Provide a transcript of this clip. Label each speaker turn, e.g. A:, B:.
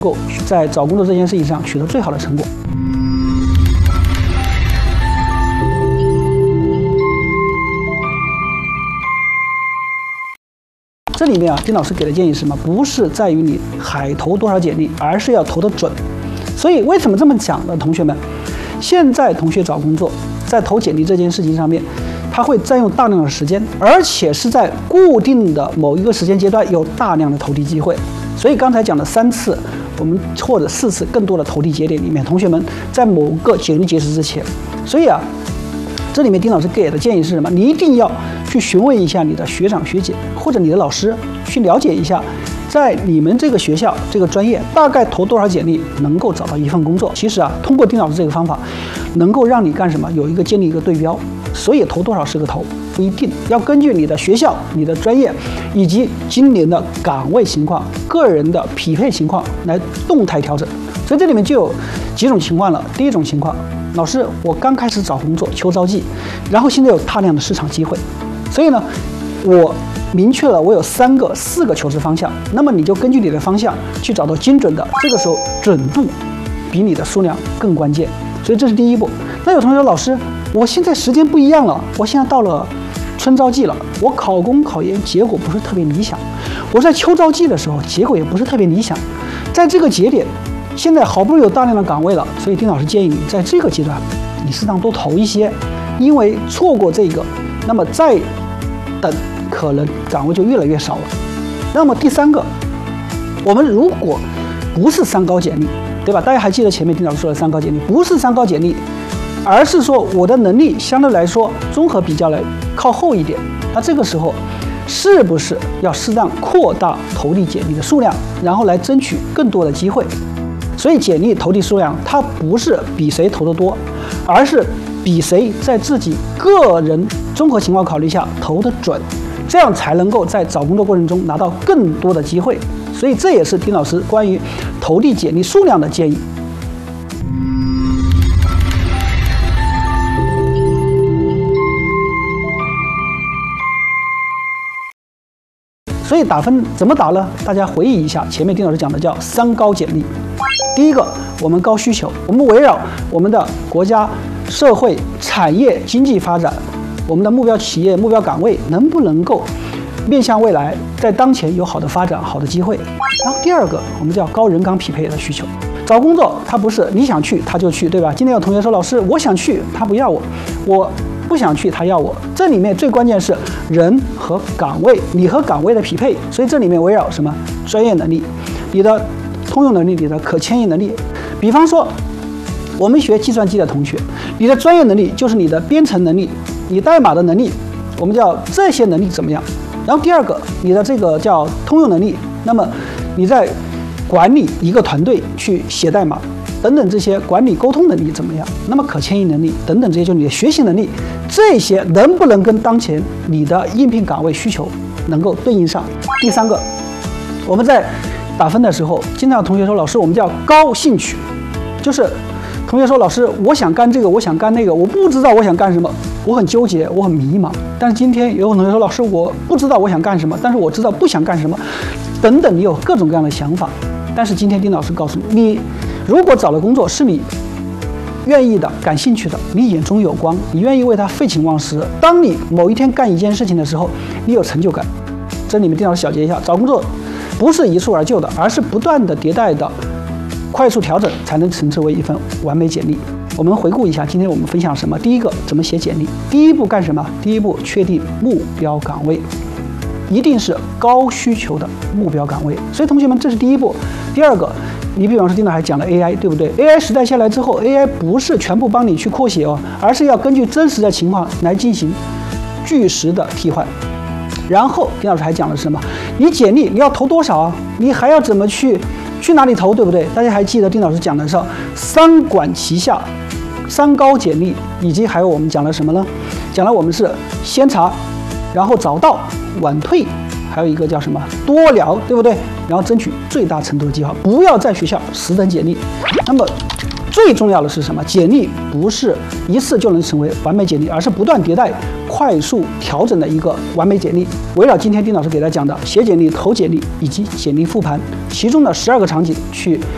A: 够在找工作这件事情上取得最好的成果。这里面丁老师给的建议是什么？不是在于你海投多少简历，而是要投得准。所以为什么这么讲呢？同学们，现在同学找工作，在投简历这件事情上面，他会占用大量的时间，而且是在固定的某一个时间阶段有大量的投递机会。所以刚才讲的3次，我们或者4次更多的投递节点里面，同学们在某个简历截止之前，所以这里面丁老师给的建议是什么？你一定要去询问一下你的学长学姐或者你的老师，去了解一下，在你们这个学校这个专业大概投多少简历能够找到一份工作。其实通过丁老师这个方法，能够让你干什么？建立一个对标。所以投多少是个头，不一定，要根据你的学校、你的专业以及今年的岗位情况、个人的匹配情况来动态调整。所以这里面就有几种情况了。第一种情况，老师，我刚开始找工作求招妓，然后现在有大量的市场机会，所以呢，我明确了我有4个求职方向，那么你就根据你的方向去找到精准的，这个时候准度比你的数量更关键。所以这是第一步。那有同学说，老师，我现在时间不一样了，我现在到了春招季了，我考公考研结果不是特别理想，我在秋招季的时候结果也不是特别理想，在这个节点，现在好不容易有大量的岗位了，所以丁老师建议你在这个阶段，你适当多投一些，因为错过这个，那么再等可能岗位就越来越少了。那么第3个，我们如果不是3高简历，对吧？大家还记得前面丁老师说的3高简历，不是3高简历，而是说我的能力相对来说综合比较来靠后一点，那这个时候是不是要适当扩大投递简历的数量，然后来争取更多的机会？所以简历投递数量它不是比谁投得多，而是比谁在自己个人综合情况考虑下投得准，这样才能够在找工作过程中拿到更多的机会。所以这也是丁老师关于投递简历数量的建议。所以打分怎么打呢？大家回忆一下，前面丁老师讲的叫3高简历。第一个，我们高需求，我们围绕我们的国家、社会、产业、经济发展，我们的目标企业、目标岗位能不能够面向未来，在当前有好的发展、好的机会。然后第二个，我们叫高人岗匹配的需求。找工作它不是你想去他就去，对吧？今天有同学说，老师我想去他不要我，我不想去他要我，这里面最关键是人和岗位，你和岗位的匹配。所以这里面围绕什么？专业能力，你的通用能力，你的可迁移能力。比方说我们学计算机的同学，你的专业能力就是你的编程能力，你代码的能力，我们叫这些能力怎么样？然后第二个，你的这个叫通用能力，那么你在管理一个团队去写代码等等，这些管理沟通能力怎么样？那么可迁移能力等等，这些就是你的学习能力，这些能不能跟当前你的应聘岗位需求能够对应上？第3个，我们在打分的时候，经常有同学说，老师，我们叫高兴趣，就是同学说，老师，我想干这个，我想干那个，我不知道我想干什么，我很纠结，我很迷茫。但是今天有同学说，老师，我不知道我想干什么，但是我知道不想干什么，等等，你有各种各样的想法。但是今天丁老师告诉你，你如果找的工作是你愿意的、感兴趣的，你眼中有光，你愿意为它废寝忘食，当你某一天干一件事情的时候，你有成就感。这里面丁老师小结一下，找工作不是一蹴而就的，而是不断的迭代的快速调整，才能成为一份完美简历。我们回顾一下，今天我们分享什么？第一个，怎么写简历？第一步干什么？第一步确定目标岗位，一定是高需求的目标岗位。所以同学们，这是第一步。第二个，你比方说丁老师还讲了 AI， 对不对？ AI 时代下来之后， AI 不是全部帮你去扩写而是要根据真实的情况来进行据实的替换。然后丁老师还讲的是什么？你简历你要投多少啊？你还要怎么去哪里投，对不对？大家还记得丁老师讲的是3管齐下，3高简历，以及还有我们讲了什么呢？讲了我们是先查，然后找到，晚退，还有一个叫什么？多聊，对不对？然后争取最大程度的机会，不要在学校死等简历。那么最重要的是什么？简历不是一次就能成为完美简历，而是不断迭代、快速调整的一个完美简历。围绕今天丁老师给大家讲的写简历、投简历以及简历复盘，其中的12个场景去